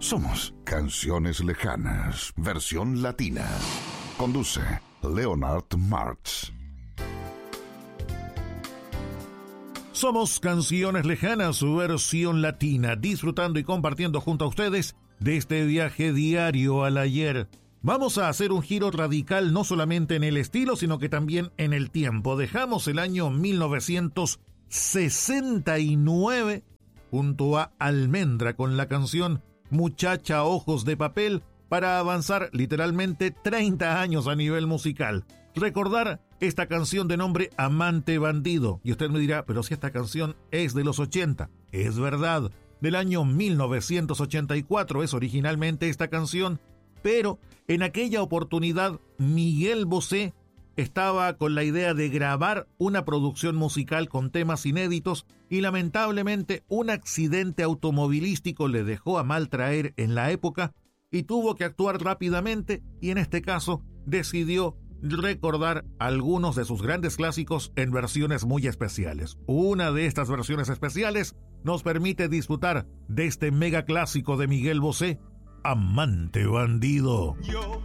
Somos Canciones Lejanas, versión latina. Conduce Leonard Martz. Somos Canciones Lejanas, su versión latina, disfrutando y compartiendo junto a ustedes de este viaje diario al ayer. Vamos a hacer un giro radical no solamente en el estilo, sino que también en el tiempo. Dejamos el año 1969 junto a Almendra con la canción Muchacha Ojos de Papel para avanzar literalmente 30 años a nivel musical. Recordar esta canción de nombre Amante Bandido. Y usted me dirá, pero si esta canción es de los 80. Es verdad, del año 1984 es originalmente esta canción, pero en aquella oportunidad Miguel Bosé estaba con la idea de grabar una producción musical con temas inéditos y lamentablemente un accidente automovilístico le dejó a mal traer en la época y tuvo que actuar rápidamente y en este caso decidió recordar algunos de sus grandes clásicos en versiones muy especiales. Una de estas versiones especiales nos permite disfrutar de este mega clásico de Miguel Bosé, Amante Bandido.